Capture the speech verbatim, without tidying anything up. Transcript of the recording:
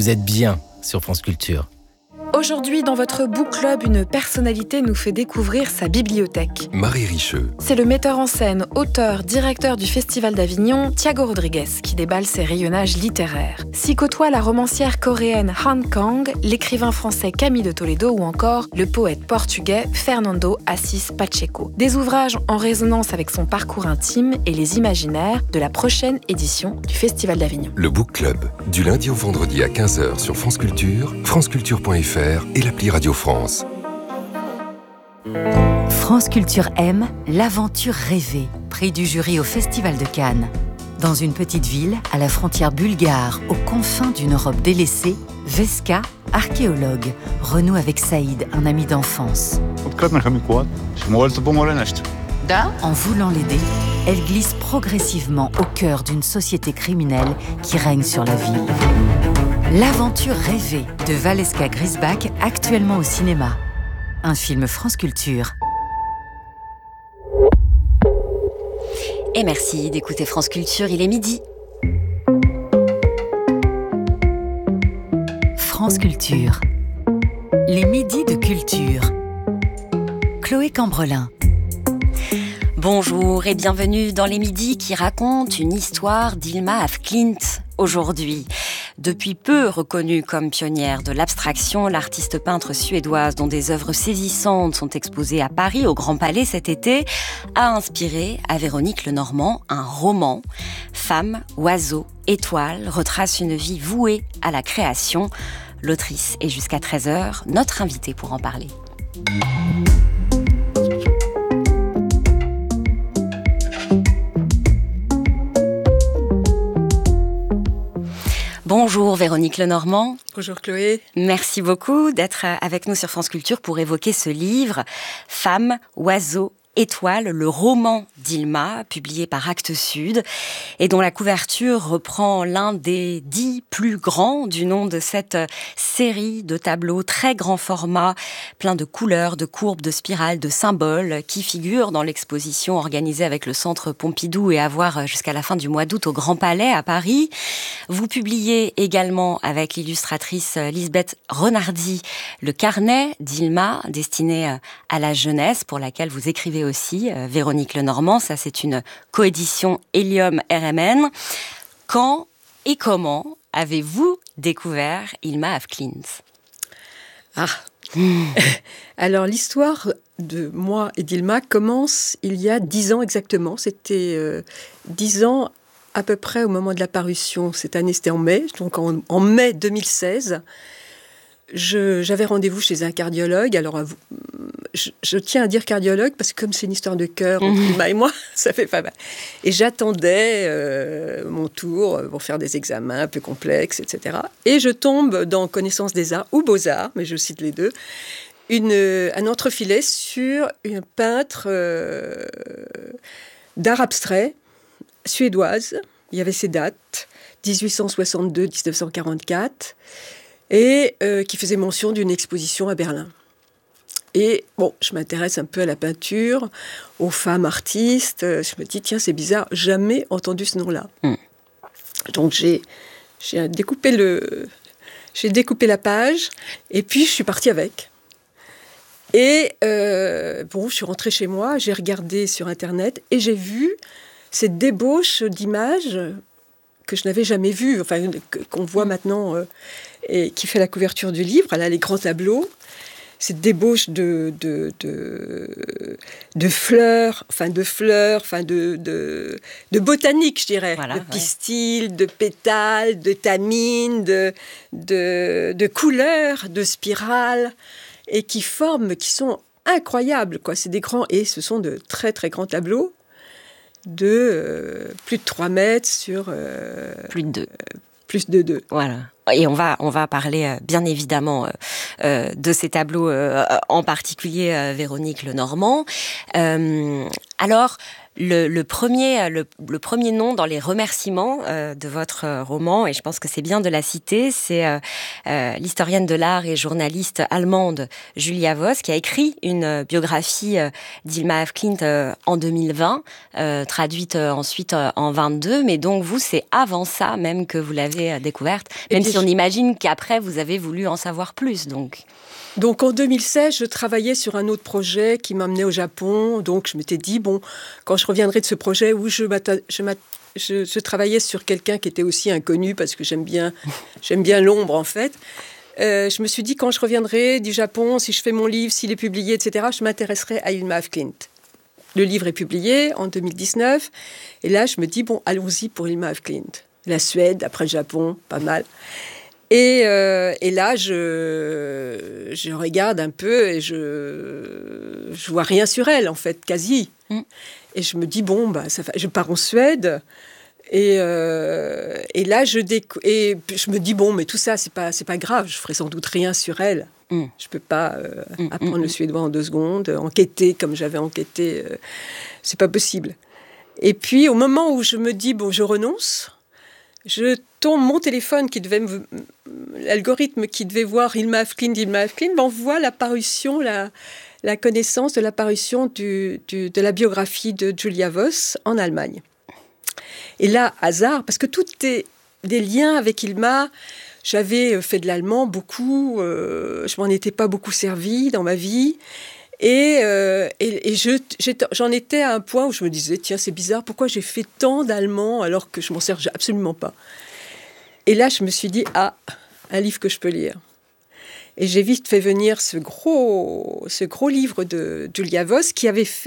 vous êtes bien sur France Culture. Aujourd'hui, dans votre book club, une personnalité nous fait découvrir sa bibliothèque. Marie Richeux. C'est le metteur en scène, auteur, directeur du Festival d'Avignon, Thiago Rodrigues, qui déballe ses rayonnages littéraires. S'y côtoient la romancière coréenne Han Kang, l'écrivain français Camille de Toledo ou encore le poète portugais Fernando Assis Pacheco. Des ouvrages en résonance avec son parcours intime et les imaginaires de la prochaine édition du Festival d'Avignon. Le book club, du lundi au vendredi à quinze heures sur France Culture, franceculture point f r et l'appli Radio France. France Culture aime l'aventure rêvée, prix du jury au Festival de Cannes. Dans une petite ville, à la frontière bulgare, aux confins d'une Europe délaissée, Veska, archéologue, renoue avec Saïd, un ami d'enfance. En voulant l'aider, elle glisse progressivement au cœur d'une société criminelle qui règne sur la ville. L'aventure rêvée de Valeska Grisbach, actuellement au cinéma. Un film France Culture. Et merci d'écouter France Culture, il est midi. France Culture. Les midis de culture. Chloé Cambrelin. Bonjour et bienvenue dans les midis qui racontent une histoire d'Hilma af Klint aujourd'hui. Depuis peu reconnue comme pionnière de l'abstraction, l'artiste peintre suédoise, dont des œuvres saisissantes sont exposées à Paris, au Grand Palais cet été, a inspiré à Véronique Lenormand un roman. Femme, oiseau, étoile retrace une vie vouée à la création. L'autrice est jusqu'à treize heures, notre invitée pour en parler. Bonjour Véronique Lenormand. Bonjour Chloé. Merci beaucoup d'être avec nous sur France Culture pour évoquer ce livre « Femme, oiseau, étoile », le roman d'Hilma, publié par Actes Sud, et dont la couverture reprend l'un des dix plus grands du nom de cette série de tableaux très grand format, plein de couleurs, de courbes, de spirales, de symboles, qui figurent dans l'exposition organisée avec le Centre Pompidou et à voir jusqu'à la fin du mois d'août au Grand Palais à Paris. Vous publiez également avec l'illustratrice Lisbeth Renardi le carnet d'Hilma, destiné à la jeunesse, pour laquelle vous écrivez aussi, euh, Véronique Lenormand. Ça, c'est une coédition Hélium R M N. Quand et comment avez-vous découvert Hilma af Klint ? Ah Alors, l'histoire de moi et d'Hilma commence il y a dix ans exactement. C'était euh, dix ans à peu près au moment de la parution. Cette année, c'était en mai, donc en, en mai deux mille seize. Je, j'avais rendez-vous chez un cardiologue. Alors, je, je tiens à dire cardiologue parce que comme c'est une histoire de cœur entre Hilma et moi, ça fait pas mal. Et j'attendais euh, mon tour pour faire des examens un peu complexes, et cetera. Et je tombe dans Connaissance des Arts ou Beaux-Arts, mais je cite les deux, une, un entrefilet sur un peintre euh, d'art abstrait suédoise. Il y avait ses dates, dix-huit cent soixante-deux à dix-neuf cent quarante-quatre. Et euh, qui faisait mention d'une exposition à Berlin. Et bon, je m'intéresse un peu à la peinture, aux femmes artistes. Je me dis, tiens, c'est bizarre, jamais entendu ce nom-là. Mm. Donc j'ai, j'ai, découpé le, j'ai découpé la page, et puis je suis partie avec. Et euh, bon, je suis rentrée chez moi, j'ai regardé sur Internet, et j'ai vu cette débauche d'images que je n'avais jamais vues, enfin, qu'on voit maintenant... Euh, et qui fait la couverture du livre. Elle a les grands tableaux, cette débauche de, de, de, de fleurs, enfin de fleurs, enfin de, de, de botanique, je dirais, voilà, de pistils, ouais. de pétales, de tamines, de, de, de couleurs, de spirales, et qui forment, qui sont incroyables, quoi. C'est des grands, et ce sont de très très grands tableaux de euh, plus de trois mètres sur... Euh, plus de deux. Euh, plus de deux. Voilà. Et on va, on va parler euh, bien évidemment euh, euh, de ces tableaux, euh, en particulier euh, Véronique Lenormand. Euh, alors, Le, le, premier, le, le premier nom dans les remerciements euh, de votre roman, et je pense que c'est bien de la citer, c'est euh, euh, l'historienne de l'art et journaliste allemande Julia Voss, qui a écrit une biographie euh, d'Hilma af Klint euh, en deux mille vingt, euh, traduite euh, ensuite euh, en vingt-deux, mais donc vous, c'est avant ça même que vous l'avez euh, découverte, même si on imagine qu'après, vous avez voulu en savoir plus, donc... Donc en deux mille seize, je travaillais sur un autre projet qui m'amenait au Japon. Donc je m'étais dit, bon, quand je reviendrai de ce projet où je, je, je, je travaillais sur quelqu'un qui était aussi inconnu, parce que j'aime bien, j'aime bien l'ombre en fait, euh, je me suis dit, quand je reviendrai du Japon, si je fais mon livre, s'il est publié, et cetera, je m'intéresserai à Hilma af Klint. Le livre est publié en deux mille dix-neuf. Et là, je me dis, bon, allons-y pour Hilma af Klint. La Suède, après le Japon, pas mal. Et, euh, et là, je, je regarde un peu et je je vois rien sur elle, en fait, quasi. Mm. Et je me dis, bon, bah, ça va, je pars en Suède. Et, euh, et là, je, déco- et je me dis, bon, mais tout ça, c'est pas, c'est pas grave. Je ferai sans doute rien sur elle. Mm. Je peux pas euh, mm. apprendre mm. le suédois en deux secondes, enquêter comme j'avais enquêté. Euh, c'est pas possible. Et puis, au moment où je me dis, bon, je renonce... Je tombe, mon téléphone, qui devait me, l'algorithme qui devait voir Hilma af Klint, Hilma af Klint, m'envoie la parution, la, la connaissance de la parution du, du, de la biographie de Julia Voss en Allemagne. Et là, hasard, parce que tout est des liens avec Hilma. J'avais fait de l'allemand beaucoup, euh, je m'en étais pas beaucoup servi dans ma vie. Et, euh, et, et je, j'en étais à un point où je me disais, tiens, c'est bizarre, pourquoi j'ai fait tant d'allemand alors que je m'en sers absolument pas. Et là, je me suis dit, ah, un livre que je peux lire. Et j'ai vite fait venir ce gros, ce gros livre de Julia Voss qui avait fait